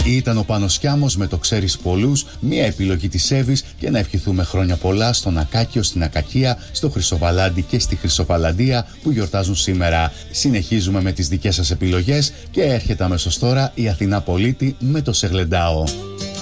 Ήταν ο Πάνος Σκιάμος με το «Ξέρεις πολλούς», μια επιλογή της Εύης, και να ευχηθούμε χρόνια πολλά στον Ακάκιο, στην Ακακία, στο Χρυσοβαλάντι και στη Χρυσοβαλαντία που γιορτάζουν σήμερα. Συνεχίζουμε με τις δικές σας επιλογές και έρχεται αμέσως τώρα η Αθηνά Πολίτη με το «Σε γλεντάω».